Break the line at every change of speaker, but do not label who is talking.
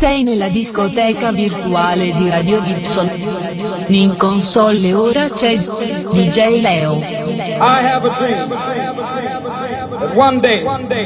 Sei nella discoteca virtuale di Radio Gibson. In console ora c'è DJ Leo.
I have a dream that one day